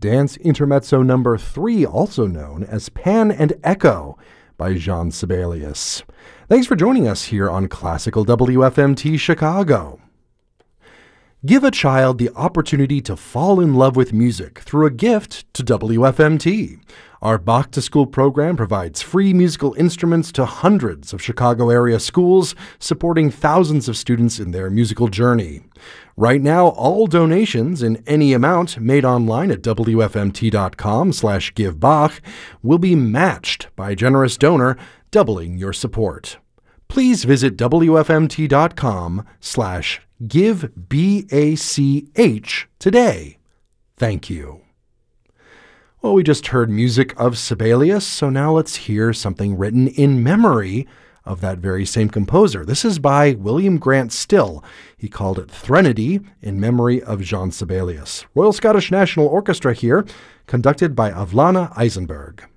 Dance Intermezzo number 3, also known as Pan and Echo by Jean Sibelius. Thanks for joining us here on Classical WFMT Chicago. Give a child the opportunity to fall in love with music through a gift to WFMT. Our Bach to School program provides free musical instruments to hundreds of Chicago area schools, supporting thousands of students in their musical journey. Right now, all donations in any amount made online at wfmt.com/givebach will be matched by a generous donor, doubling your support. Please visit wfmt.com/givebach today. Thank you. Well, we just heard music of Sibelius, so now let's hear something written in memory of that very same composer. This is by William Grant Still. He called it Threnody in memory of Jean Sibelius. Royal Scottish National Orchestra here, conducted by Avlana Eisenberg.